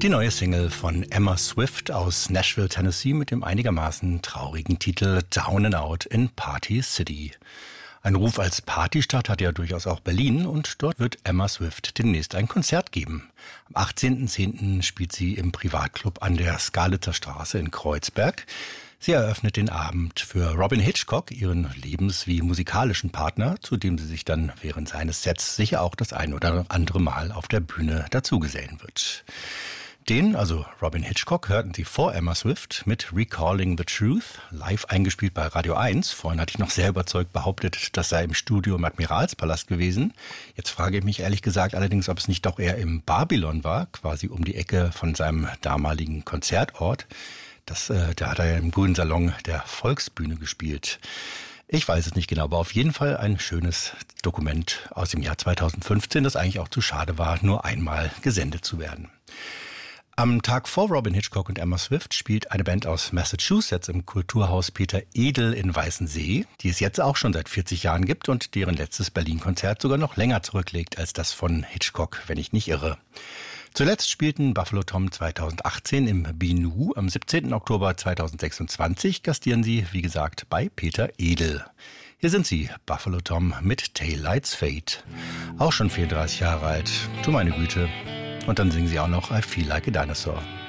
Die neue Single von Emma Swift aus Nashville, Tennessee mit dem einigermaßen traurigen Titel Down and Out in Party City. Ein Ruf als Partystadt hat ja durchaus auch Berlin und dort wird Emma Swift demnächst ein Konzert geben. Am 18.10. spielt sie im Privatclub an der Skalitzer Straße in Kreuzberg. Sie eröffnet den Abend für Robin Hitchcock, ihren lebens- wie musikalischen Partner, zu dem sie sich dann während seines Sets sicher auch das ein oder andere Mal auf der Bühne dazugesellen wird. Den, also Robin Hitchcock, hörten Sie vor Emma Swift mit Recalling the Truth, live eingespielt bei Radio 1. Vorhin hatte ich noch sehr überzeugt behauptet, das sei im Studio im Admiralspalast gewesen. Jetzt frage ich mich ehrlich gesagt allerdings, ob es nicht doch eher im Babylon war, quasi um die Ecke von seinem damaligen Konzertort. Da hat er ja im Grünen Salon der Volksbühne gespielt. Ich weiß es nicht genau, aber auf jeden Fall ein schönes Dokument aus dem Jahr 2015, das eigentlich auch zu schade war, nur einmal gesendet zu werden. Am Tag vor Robin Hitchcock und Emma Swift spielt eine Band aus Massachusetts im Kulturhaus Peter Edel in Weißensee, die es jetzt auch schon seit 40 Jahren gibt und deren letztes Berlin-Konzert sogar noch länger zurücklegt als das von Hitchcock, wenn ich nicht irre. Zuletzt spielten Buffalo Tom 2018 im Binu. Am 17. Oktober 2026 gastieren sie, wie gesagt, bei Peter Edel. Hier sind sie, Buffalo Tom mit Taillights Fade. Auch schon 34 Jahre alt, du meine Güte. Und dann singen sie auch noch I Feel Like a Dinosaur.